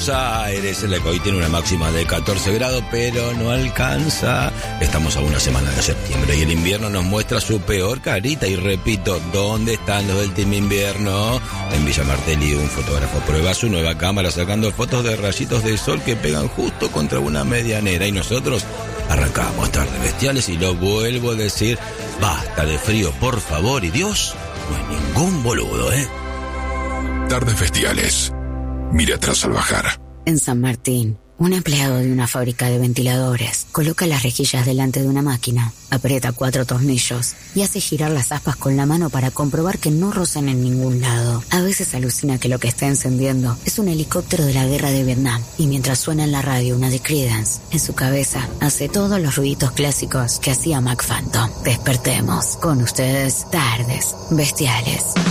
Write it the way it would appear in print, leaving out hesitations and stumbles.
Buenos Aires, la que hoy tiene una máxima de 14 grados, pero no alcanza. Estamos a una semana de septiembre y el invierno nos muestra su peor carita. Y repito, ¿dónde están los del Team Invierno? En Villa Martelli, un fotógrafo prueba su nueva cámara sacando fotos de rayitos de sol que pegan justo contra una medianera. Y nosotros arrancamos Tardes Bestiales y lo vuelvo a decir, basta de frío, por favor, y Dios, no es ningún boludo, Tardes Bestiales. Mira atrás al bajar. En San Martín, un empleado de una fábrica de ventiladores coloca las rejillas delante de una máquina, aprieta 4 tornillos y hace girar las aspas con la mano para comprobar que no rozan en ningún lado. A veces alucina que lo que está encendiendo es un helicóptero de la guerra de Vietnam y mientras suena en la radio una de Creedence, en su cabeza hace todos los ruiditos clásicos que hacía Mac Phantom. Despertemos con ustedes Tardes Bestiales.